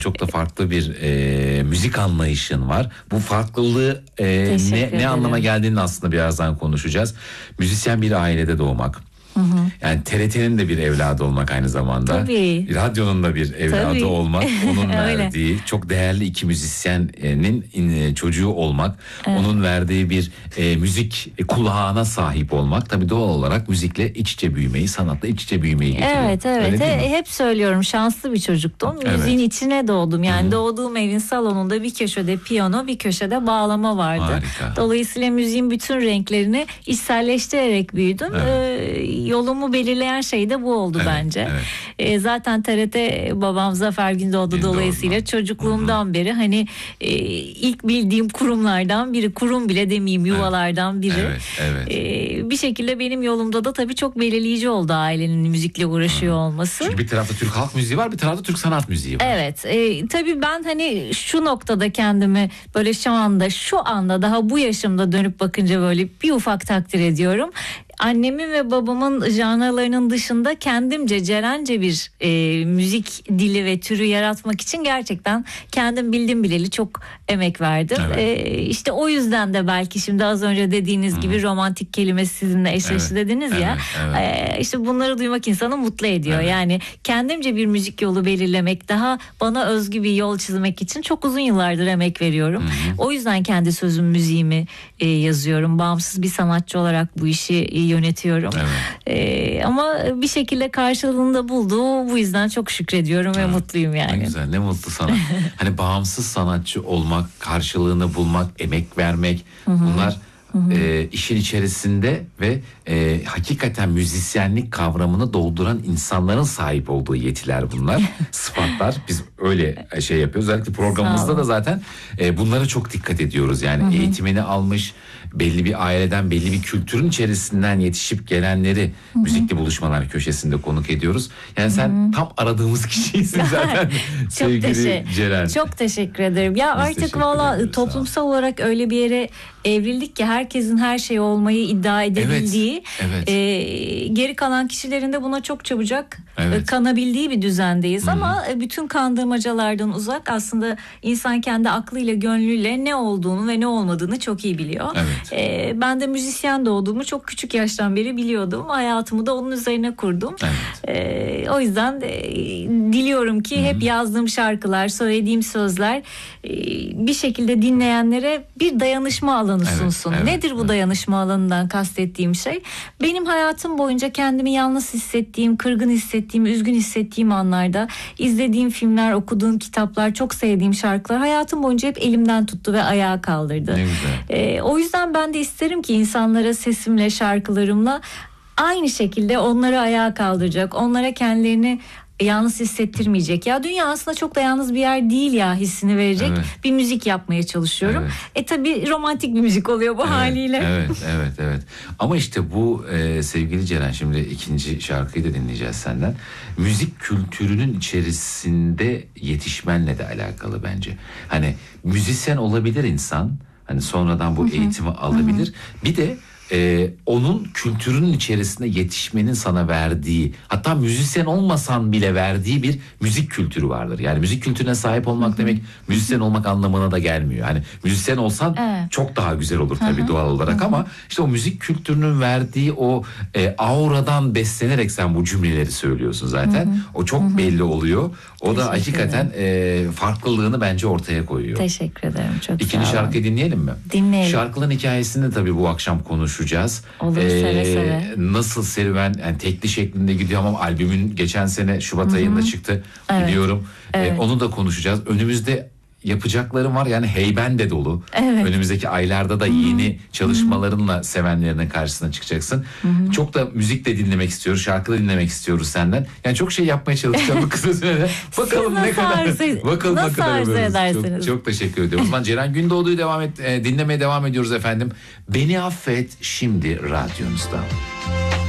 Çok da farklı bir müzik anlayışın var. Bu farklılığı ne anlama geldiğini aslında birazdan konuşacağız. Müzisyen bir ailede doğmak. Yani TRT'nin de bir evladı olmak aynı zamanda. Tabii. Radyonun da bir evladı Tabii. olmak. Onun verdiği çok değerli iki müzisyenin çocuğu olmak. Evet. Onun verdiği bir müzik kulağına sahip olmak. Tabii doğal olarak müzikle iç içe büyümeyi, sanatla iç içe büyümeyi getiriyor. Evet. Hep söylüyorum, şanslı bir çocuktum. Müziğin içine doğdum. Yani doğduğum evin salonunda bir köşede piyano, bir köşede bağlama vardı. Harika. Dolayısıyla müziğin bütün renklerini içselleştirerek büyüdüm. Yolumu belirleyen şey de bu oldu bence. Evet. Zaten TRT babam Zafer Gündoğdu dolayısıyla çocukluğumdan beri hani ilk bildiğim kurumlardan biri, kurum bile demeyeyim, yuvalardan biri. Evet. Bir şekilde benim yolumda da tabii çok belirleyici oldu ailenin müzikle uğraşıyor olması. Çünkü bir tarafta Türk halk müziği var, bir tarafta Türk sanat müziği var. Evet. Tabii ben hani şu noktada kendimi böyle şu anda daha bu yaşımda dönüp bakınca böyle bir ufak takdir ediyorum. Annemin ve babamın janralarının dışında kendimce, cerence bir müzik dili ve türü yaratmak için gerçekten kendim bildim bileli çok emek verdim. Evet. İşte o yüzden de belki şimdi az önce dediğiniz gibi romantik kelimesi sizinle eşleşti dediniz ya. İşte bunları duymak insanı mutlu ediyor. Evet. Yani kendimce bir müzik yolu belirlemek, daha bana özgü bir yol çizmek için çok uzun yıllardır emek veriyorum. O yüzden kendi sözüm, müziğimi yazıyorum. Bağımsız bir sanatçı olarak bu işi yönetiyorum. Evet. Ama bir şekilde karşılığında buldu. Bu yüzden çok şükrediyorum ve mutluyum yani. Ne güzel, ne mutlu sana. Hani bağımsız sanatçı olmak, karşılığını bulmak, emek vermek, bunlar işin içerisinde ve hakikaten müzisyenlik kavramını dolduran insanların sahip olduğu yetiler bunlar. Sıfatlar. Biz öyle şey yapıyoruz. Özellikle programımızda da zaten bunlara çok dikkat ediyoruz. Yani eğitimini almış, belli bir aileden, belli bir kültürün içerisinden yetişip gelenleri müzikli buluşmalar köşesinde konuk ediyoruz. Yani sen tam aradığımız kişisin zaten sevgili Ceren. Çok teşekkür ederim. Ya biz artık valla toplumsal olarak öyle bir yere evrildik ki herkesin her şey olmayı iddia edebildiği, geri kalan kişilerin de buna çok çabucak kanabildiği bir düzendeyiz. Ama bütün kandırmacalardan uzak, aslında insan kendi aklıyla, gönlüyle ne olduğunu ve ne olmadığını çok iyi biliyor. Evet. Ben de müzisyen doğduğumu çok küçük yaştan beri biliyordum. Hayatımı da onun üzerine kurdum. Evet. O yüzden diliyorum ki hep yazdığım şarkılar, söylediğim sözler bir şekilde dinleyenlere bir dayanışma alanı sunsun. Nedir bu dayanışma alanından kastettiğim şey? Benim hayatım boyunca kendimi yalnız hissettiğim, kırgın hissettiğim, üzgün hissettiğim anlarda izlediğim filmler, okuduğum kitaplar, çok sevdiğim şarkılar hayatım boyunca hep elimden tuttu ve ayağa kaldırdı. Ne güzel. O yüzden ben de isterim ki insanlara sesimle, şarkılarımla aynı şekilde onları ayağa kaldıracak, onlara kendilerini yalnız hissettirmeyecek. Ya dünya aslında çok da yalnız bir yer değil ya hissini verecek bir müzik yapmaya çalışıyorum. Tabii romantik bir müzik oluyor bu haliyle. Evet. Ama işte bu sevgili Ceren, şimdi ikinci şarkıyı da dinleyeceğiz senden. Müzik kültürünün içerisinde yetişmenle de alakalı bence. Hani müzisyen olabilir insan. Hani sonradan bu eğitimi alabilir. Bir de onun kültürünün içerisinde yetişmenin sana verdiği, hatta müzisyen olmasan bile verdiği bir müzik kültürü vardır. Yani müzik kültürüne sahip olmak demek müzisyen olmak anlamına da gelmiyor. Hani müzisyen olsan çok daha güzel olur tabii doğal olarak, ama işte o müzik kültürünün verdiği o auradan beslenerek sen bu cümleleri söylüyorsun zaten. O çok belli oluyor. O da hakikaten farklılığını bence ortaya koyuyor. Teşekkür ederim. Çok İkinci şarkıyı dinleyelim mi? Dinleyelim. Şarkıların hikayesini tabii bu akşam konuşacağız. Olur, seve seve. Nasıl serüven, yani tekli şeklinde gidiyor ama albümün geçen sene Şubat ayında çıktı biliyorum. Onu da konuşacağız. Önümüzde yapacaklarım var, yani heyben de dolu. Önümüzdeki aylarda da yeni çalışmalarınla sevenlerinin karşısına çıkacaksın. Çok da müzik de dinlemek istiyoruz, şarkı da dinlemek istiyoruz senden. Yani çok şey yapmaya çalışacağım bu kısa sürede. Bakalım ne kadar arzu edersiniz. Çok teşekkür ediyorum. O zaman Ceren Gündoğdu'yu dinlemeye devam ediyoruz efendim. Beni affet şimdi radyonuzda.